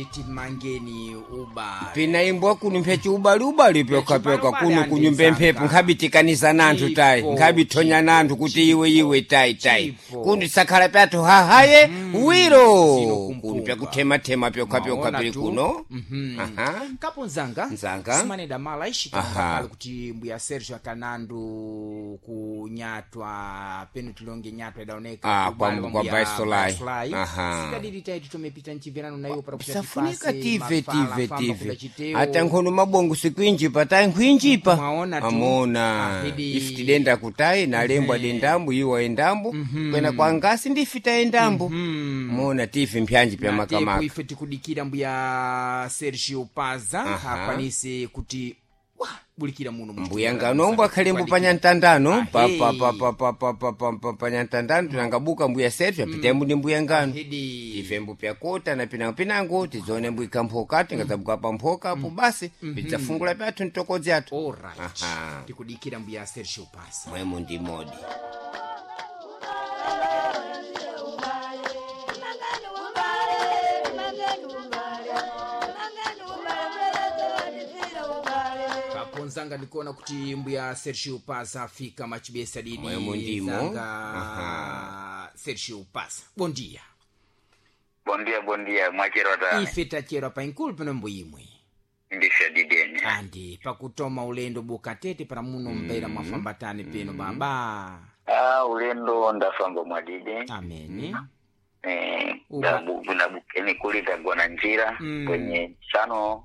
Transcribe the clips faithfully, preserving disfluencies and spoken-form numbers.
timangeni ubali pinaimbwa kuno mphechi ubali ubali pyokapyoka kuno kunyumba mphepo nkhabitikanisa nanthu tayi nkhabithonya nanthu kuti iwe iwe tayi tayi kuno sakhala pyathu hahaye wiro kuno pyakuthemathema pyokapyoka pili kuno. kaponzanga nzanga simaneda mala ishikali kuti mbuya Sergio Akanandu kunyatwa penu tilonge nyatwa idaoneka ah kwa kwa Baisolai sikadiri tayi tumepita nchiverano nayo para kushati safunika tive tive tive ata nkhono mabongo sikwinji patayi nkhwinjipa amona if tidenda kutayi nalembwa dendambu iwa endambu kwena kwa ngasi ndifita endambu mona tive mpyanji pya makamaka ife tikudikira mbuya Sergio Paza akwanise kuti bulikira muno mbuya ngano akhalembo panyantandano pa pa pa pa pa pa pa panyantandano tunangabuka mbuya Sergio pitembu ndi mbuya ngano ivembu pyakota na pinango pinango tizone mbuya kamphoka tingazabuka pa mphoka apo basi pitafungula pyathu ntokodzi athu. Alright tikudikira mbuya Sergio Paza mwemu ndi modi nzanga ndikuona kuti mbuya Sergio Paza afika machibesa didi mwemu ndimo nzanga Sergio Paza bom dia bom dia bom dia mwachero ta ife tachero pa inkulu pano mbuyimwe ndisha dideni andi pakutoma ulendo bukatete para muno mbera mwafambatane peno baba. Ah ulendo ndafamba mwadidi ameni eh ndabu bunabukeni kulita gwana njira mm. kwenye chano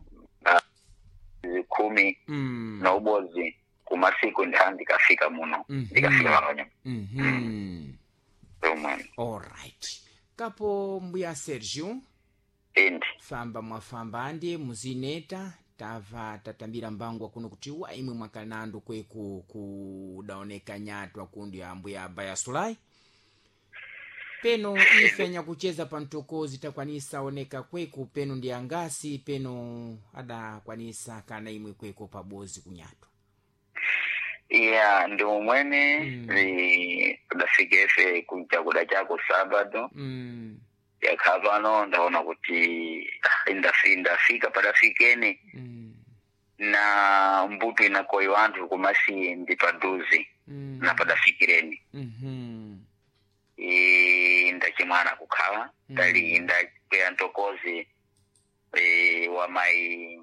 kumi mm. na ubozi kumasiku ndihandi kafika muno ndikafika mm-hmm. maranya mhm mm. mm. Alright kapo mbuya Sergio indi famba mwafamba andi muzineta tava tatambira mbangwa kuno kuti wa imwe mwakanando kweku kudaoneka nyatwa kundi ya mbuya Baisolai peno ifenya kucheza pantokozi takwanisa oneka kweku peno ndi angasi peno ada kwanisa kana imwe kweku pabozi kunyatwa. iya ndi umwene li kudafikese kuchakuda chako sabado mm. yakavano ndaona kuti indafinda fika padafikeni mm. na mbuto inakoyi wantu kumasi ndi paduzi mm. na padafikireni mhm e ndachimwana kukhala mm. dali ndakweya ntokozi e wa mai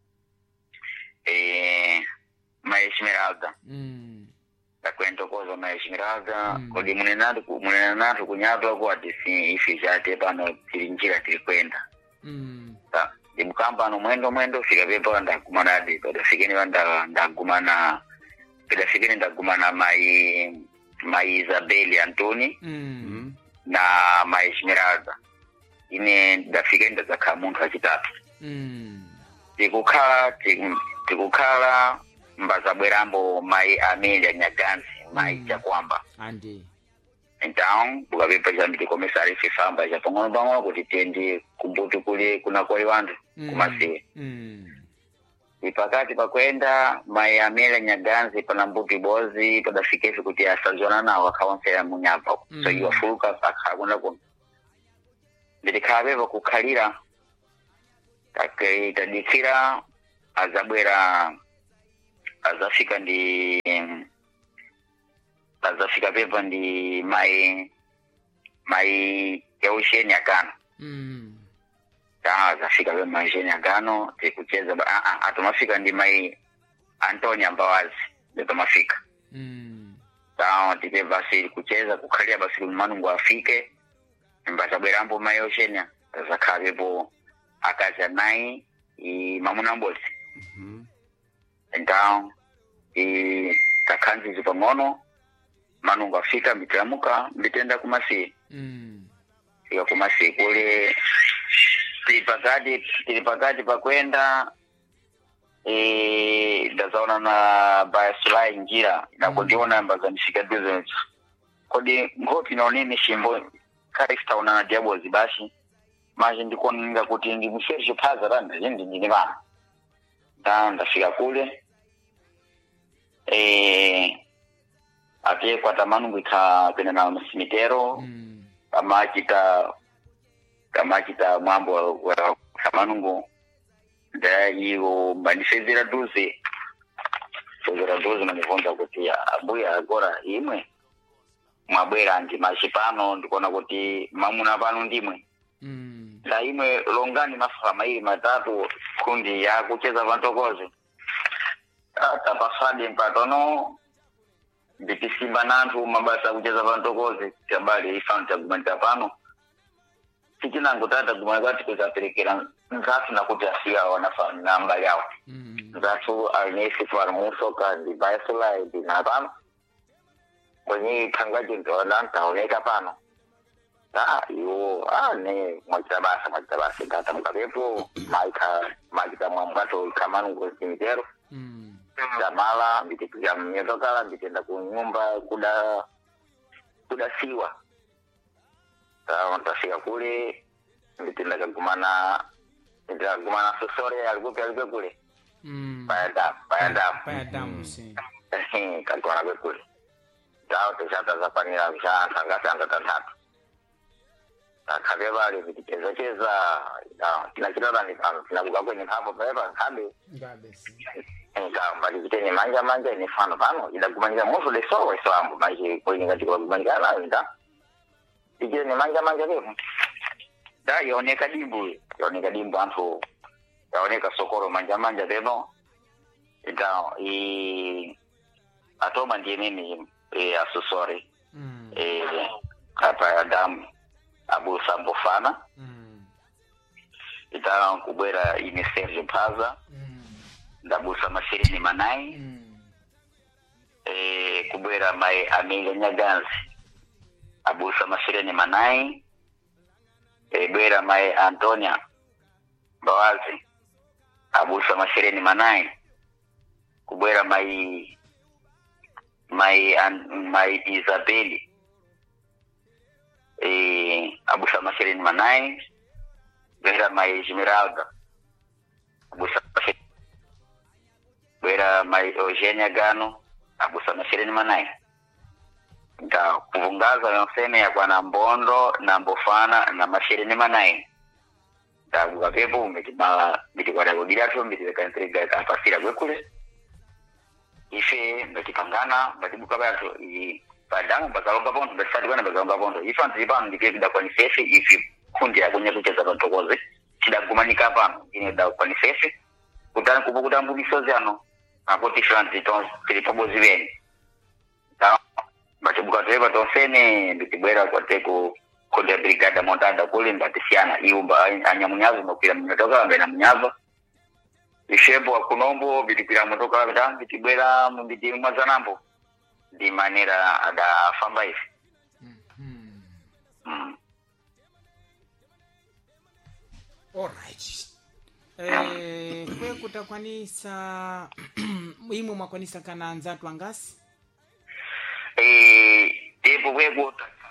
e mai Esmeralda mm. ndakweya ntokozi wa mai Esmeralda mm. kodi munenatu munenatu kunyatwa kwa disi ifi chate pano tiri njira tiri kwenda mm. ta ndimukamba no mwendo mwendo fika pepa ndakumanadi padafikeni wanda ndagumana padafikeni ndagumana mai mai Isabeli Antoni mm. na mai Esmeralda ine ndafika ndazakha munthu achitatu mm. tikukhala tikukhala mbazabwerambo mai Amelia Nyagansi mai mm. chakwamba andi então bukapepa chambiti komisari fifamba chapang'ono pang'ono kuti tiendi kumbuti kuli kuna koi wantu mm. kumasiye mm. ipakati pakwenda mai Amelia Nyagansi pana mbuti bozi padafikesi kuti asazona nawo akawonsera munyapa mm. so iwa fuluka sakakunda kuno ndikhapepa kukhalira take tadikira azabwera azafika ndi azafika pepa ndi mai mai Eusheni Agano mm. ta azafika pepa mai Eusheni Agano tikucheza a a atomafika ndi mai Antonia Mbawazi ndomafika mm. ta tipe basi kucheza kukhalia basi manungu afike mbazabwerambo mai Eusheni azakhapepo akaza nai i mamuna mbozi mhm então i takhanzi pang'ono manungu afika mbitiramuka mbitenda kumasi mm. fika kumasi kule tipakati tipakati pakwenda e ndazaona na Baisolai njira na kundiona mbazanishika business kodi ngoti naoneni shimbo kaista una diabo zibashi maji ndikoninga kuti ndi Sergio Paza randa ndi ndini bana nda ndafika kule eh ate kwa tamanu ngika kwenda na simitero mm. ama kita kama kita mambo wa kamanungo da iyo manifestira duze sogera duze manivonda kuti abuya agora imwe mwabwera ndi machipano ndikona kuti mamuna pano ndimwe mm. la imwe longani masafa maili matatu kundi ya kucheza vantokozi ata pasade mpatono ndikisimba nantu mabasa kucheza vantokozi tabali ifanta kumanta pano tikina ngutata kumagati kuzaperekera nzatu na kutasiya wanafa namba yao mm. nzatu alinesi kwa musoka di baisula di napano kwenye kangaji ndolanta oleka pano ah yo ah ne mwatabasa mwatabasa kata mkabepo maika maika mwambato kamanu kwa simitero mm. damala mbitipiga mnyetokala mbitenda kunyumba kuda kuda siwa ta ntasiga kule mbitenda kagumana mbitenda kagumana sosore alikupe alikupe kule mm. bayadamu bayadamu bayadamu si kagumana kwe kule tao tishata za panira mshaanta ngati anga tatu akabeba ali vikicheza cheza kila kitara ni pano tunabuka kwenye hapo beba kabe ngabe si nga mbali kitene manja manja ni fano pano ila kumanja moto le so so ambo maji kwenye ngati kwa kumanja na nda kitene manja manja leo da yoneka dimbu yoneka dimbu anto yoneka sokoro manja manja leo ita i atoma ndiye nini e asusori mm. e hapa ya damu abu sambofana mm. ita kubera ine Serge Paza mm. ndabusa mashirini manai mm. e kubera mai Amelia Nyaganzi abusa mashirini manai e bera mai Antonia Bawazi abusa mashirini manai kubera mai mai an, mai Isabeli e abusa mashirini manai bera mai Esmeralda abusa bera mai Eugenia Gano abusa mashirini manai nda kuvungaza yonsene ya kwa Nambondo na Mbofana na mashirini manai nda kukapepo mbitibala mbitikwada kudira tu mbitiweka intriga kapasira kwekule ife mbitipangana mbatibuka bato i padamu bakalonga bondo besadi bana bakalonga bondo ifa nzibana ndikenda kwa nifefe ifi kundi ya kunya kucheza bantokoze sida kumanika pano ine da kwa nifefe kutana kubukuda mbubisozi ano akoti franzi ton tilipobozi bene ta batibuka treba tonsene mbitibwera kwa teko kode brigada montanda kule mbatisiana iumba anyamunyazo mopira mmetoka mbena munyazo ishebo wa kunombo bitipira motoka bita bitibwera mbiti mwazanambo di manera ada famba hivi mm. mm. Alright. Eh, kwe kutakwanisa imwe mwakwanisa kana nzatu angasi? Eh, tepo wego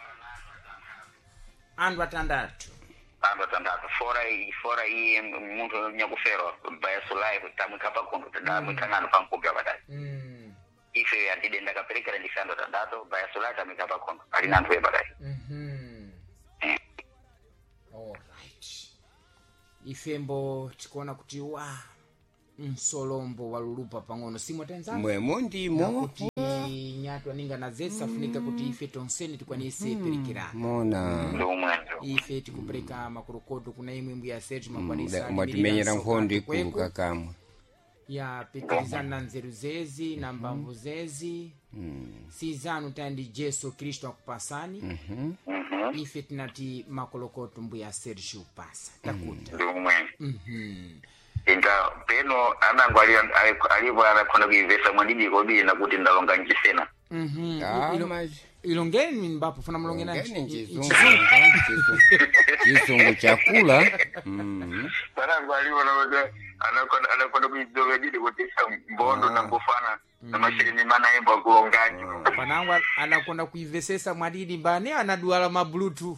andu atandatu. Andu atandatu. Fora hii, fora hii muntu nyakufero bayasulai tamikapa kondo tada mm. mwitangano pankubya badai. Mm. Ife ya didenda kapeleka rendisando atandatu bayasulai tamikapa kondo. Alina antuwe badai. Mhm. Mm. Alright. Ifembo chikuona kuti wa msolombo walulupa pang'ono simwa tenzangu mwemo ndimo kuti nyatu aninga na zesa funika kuti ife tonseni tukwanise perikirana mona Ndumwendo ife tikupereka makurokoto kuna imwe mbu ya Serge makwanisa mwatimenyera nkhondo ikuluka kamwe ya pitirizana nzeru zezi na mbambu zezi mm. sizanu tandi Jesu Kristo akupasani mhm mhm ife tinati makolokoto mbu ya Serge upasa takuta ndumwendo mhm inga peno anangu alipo anakwenda kuivesa mwandidi kobili na kuti ndalonga njisena mhm kama ilongeni mbapo funa mlonge nani ngeni chizungu chizungu chakula mhm anangu alipo na anakwenda anakwenda kuizoga didi kutisa mbondo na Mbofana na mashirini mana imba kulongaji panangwa anakwenda kuivesesa mwadidi mbane anaduala mabluetooth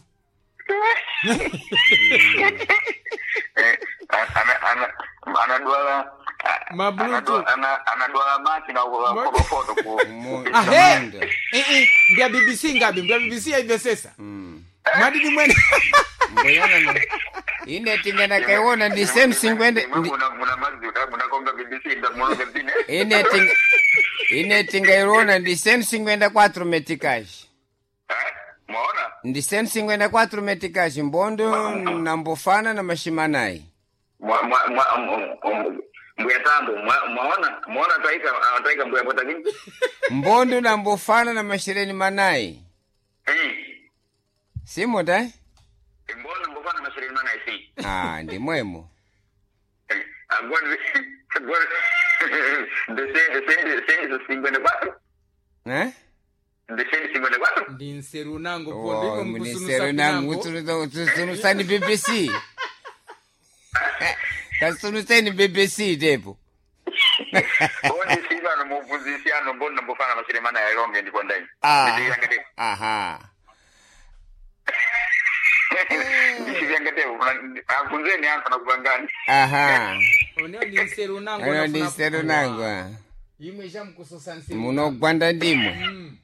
ana ana anaduala mabluetooth anaduala mati na kwa foto ku ah eh eh mbia B B C ngabi mbia B B C ya ivesesa mm mwadidi mwene mboyana na ine tingana kaiona ndi same singwende muna muna mazi muna konga B B C nda mwana zine ine ting ine tingaiona ndi same singwenda quattro metikash eh muona ndi same singwenda quattro metikash mbondo na mbofana na mashimanai mwa mwa mbuya tambo muona muona taika taika mbuya pota kingi mbondo na mbofana na mashireni manai eh simo dai mbondo mbofana na mashireni manai si ah ndi mwemo agora agora descende descende descende cinquenta e quatro eh descende cinquenta e quatro ndi nseru nango oh, pondo mni mkusunusa seru nangu nango utunusani B B C kasunusani B B C depo Onde siva no mupuzisiano mbona mbofana mashireni manai longe ndipo ndani ah aha ndivyangatevo akunzeni anfa nakupangani aha oneo ndi nseru nango ano nafuna ndi seru kukuwa. nangu ah. imwe chamkusosa nseru munogwanda ndimo Mm.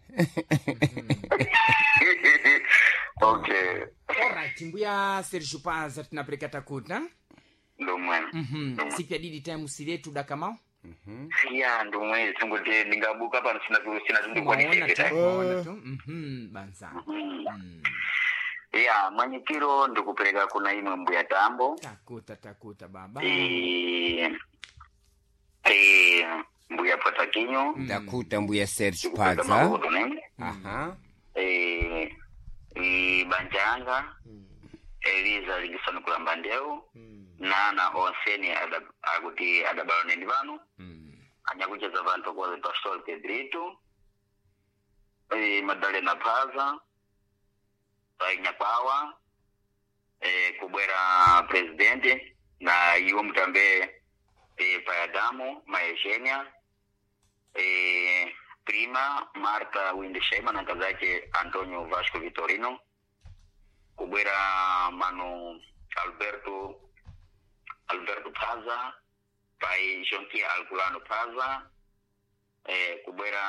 okay Alright, mbuya Sergio Paza tunaperekata kuta ndo mwene mhm siku ya didi time siletu dakamao ya ndo mwene tungote ndingabuka pano sina sina tundikuwa maona niseveta tu maona tu mhm banza Mm. ya mwanyikiro ndikupereka kuna imwe mbuya tambo takuta takuta baba eh eh mbuya potakinyo ndakuta mbuya Serge kupeka Paza makoto ne aha eh eh banjanga Eliza Ligisano kulamba ndeu nana onseni akuti adabalone ndi vanu anyakucheza vantu kwa Pastor Pedrito eh Madalena Paza Painyapawa eh kubwera presidente na iwo mtambe eh Payadamu Maeshenia eh prima Marta Windeshema na kazake Antonio Vasco Vitorino kubwera mano Alberto Alberto Paza pai Jontia Alculano Paza eh kubwera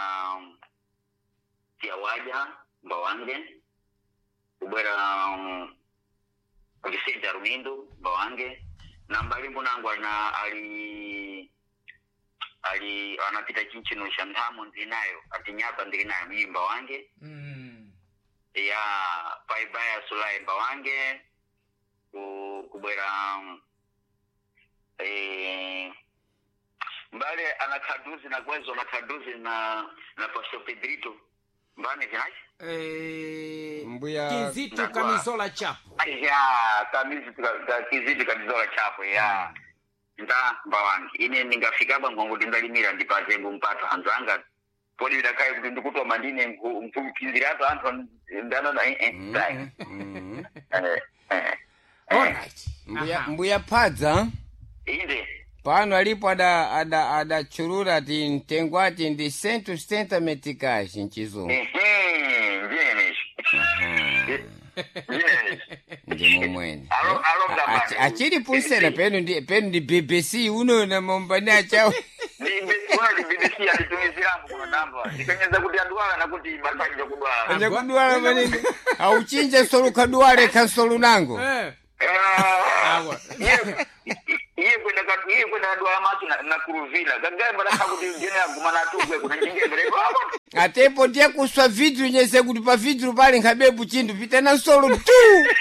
Tiawaja Bawange kubwera um, Vicente Armindo Bawange na mbalimbo nangu ana ali ali anapita chinchino cha Ndamo ndinayo atinyapa ndinayo mimba wange mm. ya pai baya Sulai Bawange ku kubwera um, eh mbale anakaduzi na kwezo na kaduzi na na Pastor Pedrito mbane kinai eh mbuya Kizito Ndagwa. Kamizola chapo ya kamizi kizito kamizola chapo ya nda bawangi ine ningafika hapa ngongo ndingalimira ndipate ngumpata anzanga poli ndakaye kuti ndikuto mandine mfumkizira hata antu ndana na eh eh eh eh alright mbuya Aha. mbuya Paza inde pano alipo ada ada ada churura ti mtengo ati ndi cento setenta metikash nchizungu ehe ndiye yes ndi mumwene alo alo Achi- ndabani achiri punsena penu ndi penu ndi B B C uno na mombani achawo ni kuna ni B B C alitumizira kuna namba ikanyeza kuti andwala na kuti basanja kudwala anja kudwala manini auchinja solo kadwale kansolo nango eh awa iye kwenda katu iye kwenda ndwala macho na, na kuruvila gaga baraka kuti jene agumana tukwe kuna njingere baba atepo ndiye kuswa vidru nyese kuti pa vidru pali nkhabebu chindu pita na solo tu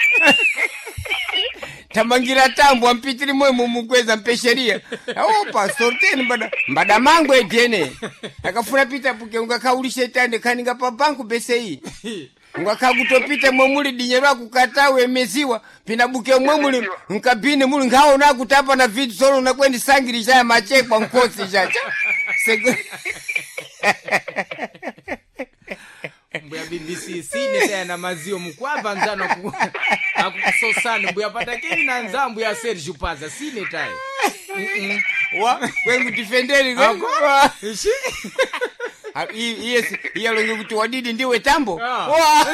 tamangira tambo ampitiri mwemu mukweza mpesheria opa sorteni mbada mbada mango edene akafuna pita puke ungakaulishe tande kaninga pa banku besei ungakakutopita mwemuli dinye lwaku katawe meziwa pina buke mwemuli nkabine muli ngawo nakutapa na vidu solo nakwendi sangiri chaya machekwa nkosi chacha Segu... mbuya B B C sine tena mazio mkwapa nzano ku akusosana mbuya patakeni na nzambu ya Sergio Paza sine tai wa kwengu defenderi Ako? ishi yes iya longe kuti wadidi ndiwe tambo Ah. wa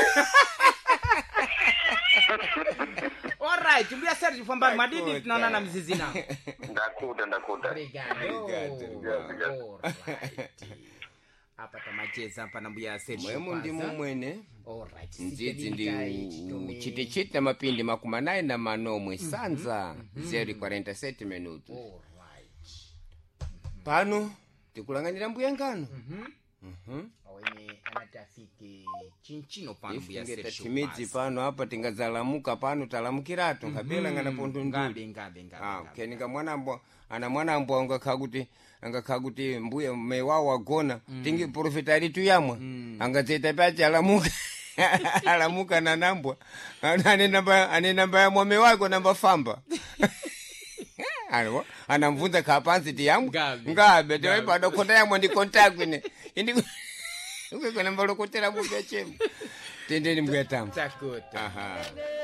alright mbuya Sergio Pambani madidi tunaona na mzizi na ndakuta ndakuta obrigado Obrigado. alright apa tamacheza pana mbuya Sergio mwemu ndi mumwene alright ndzidzi ndi uchitechite na mapindi makumi nayi na manomwe sanza zero quarenta e sete minutos alright pano tikulanganira mbuya ngano mhm awene anatafike chinchino pano mbuya Sergio timidzi pano apa tingazalamuka pano talamukiratu nkabela ngana pondo nduli ngabe ngabe ngabe ah keninga mwanambo ana mwanambo angakha kuti angakha kuti mbuya mewawa gona tingi profitari tu yamwa angadzeta pacha alamuka alamuka na nambwa ane namba ane namba ya mwame wako namba famba ano anamvunza kapansi ti yamwa ngabe tewe pado konta yamwa ndi contact ine indi ukwe namba lokotera mbuya chemu tendeni mbuya tamu takuta aha